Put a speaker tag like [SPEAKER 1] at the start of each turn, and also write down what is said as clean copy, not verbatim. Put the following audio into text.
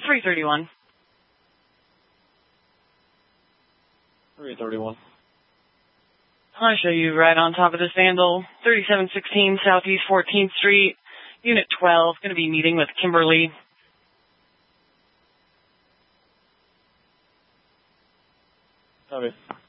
[SPEAKER 1] 331.
[SPEAKER 2] 331.
[SPEAKER 1] I show you right on top of this vandal, 3716 Southeast 14th Street, Unit 12, going to be meeting with Kimberly.
[SPEAKER 2] Copy.